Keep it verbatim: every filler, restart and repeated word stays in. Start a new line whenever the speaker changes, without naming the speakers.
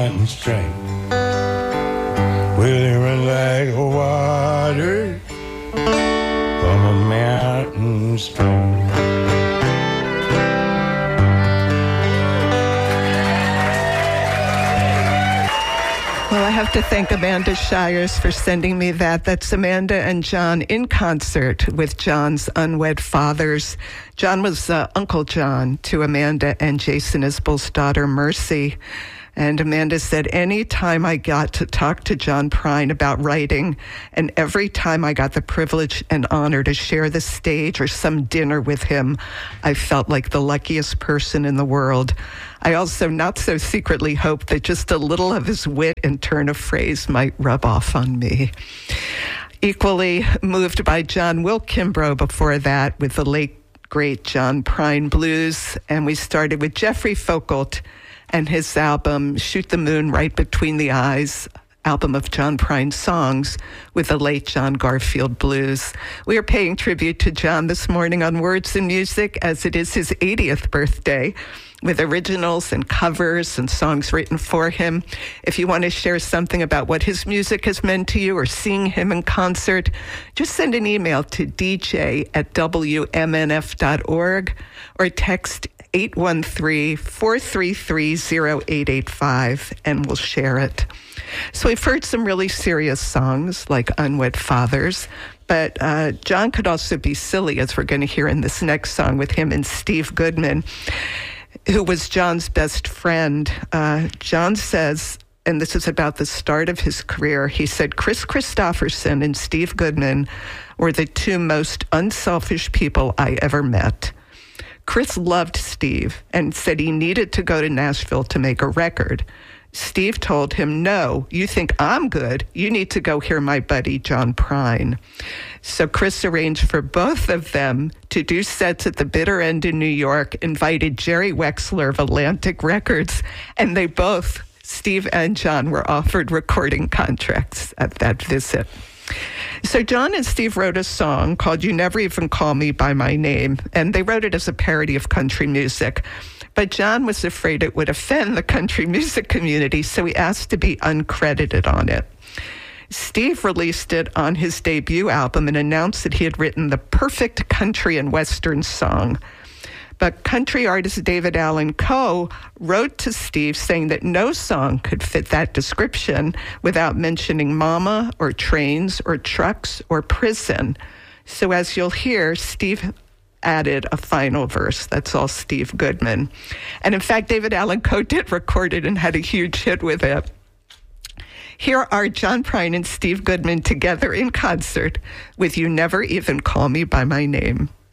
mountain strength will run like water from a mountain stream.
Well, I have to thank Amanda Shires for sending me that. That's Amanda and John in concert with John's unwed fathers. John was uh, Uncle John to Amanda and Jason Isbell's daughter, Mercy. And Amanda said, any time I got to talk to John Prine about writing, and every time I got the privilege and honor to share the stage or some dinner with him, I felt like the luckiest person in the world. I also not so secretly hoped that just a little of his wit and turn of phrase might rub off on me. Equally moved by John Will Kimbrough before that with the late, great John Prine Blues. And we started with Jeffrey Foucault and his album, Shoot the Moon Right Between the Eyes, album of John Prine songs with the late John Garfield Blues. We are paying tribute to John this morning on Words and Music as it is his eightieth birthday, with originals and covers and songs written for him. If you want to share something about what his music has meant to you or seeing him in concert, just send an email to d j at w m n f dot org or text eight one three, four three three, zero eight eight five, and we'll share it. So we've heard some really serious songs like Unwed Fathers, but uh, John could also be silly, as we're going to hear in this next song with him and Steve Goodman, who was John's best friend. Uh, John says, and this is about the start of his career, he said, Chris Christopherson and Steve Goodman were the two most unselfish people I ever met. Chris loved Steve and said he needed to go to Nashville to make a record. Steve told him, no, you think I'm good. You need to go hear my buddy John Prine. So Chris arranged for both of them to do sets at the bitter end in New York, invited Jerry Wexler of Atlantic Records, and they both, Steve and John, were offered recording contracts at that visit. So John and Steve wrote a song called You Never Even Call Me By My Name, and they wrote it as a parody of country music. But John was afraid it would offend the country music community, so he asked to be uncredited on it. Steve released it on his debut album and announced that he had written the perfect country and western song. But country artist David Allan Coe wrote to Steve saying that no song could fit that description without mentioning mama or trains or trucks or prison. So as you'll hear, Steve added a final verse. That's all Steve Goodman. And in fact, David Allan Coe did record it and had a huge hit with it. Here are John Prine and Steve Goodman together in concert with You Never Even Call Me By My Name.